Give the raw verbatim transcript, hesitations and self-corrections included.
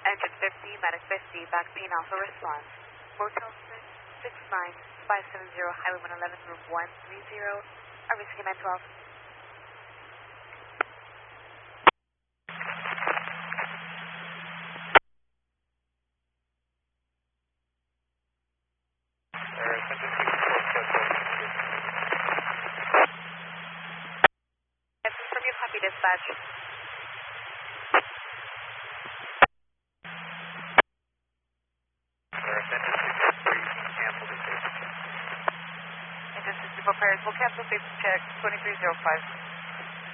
Engine fifty, Medic fifty, back being Alpha response. Motel six, six nine, five seven zero, Highway one eleven, room one three zero. Are we skin nine twelve? Yes, from your copy dispatch. Engine sixty-four pairs, we'll cancel safety check twenty-three oh five.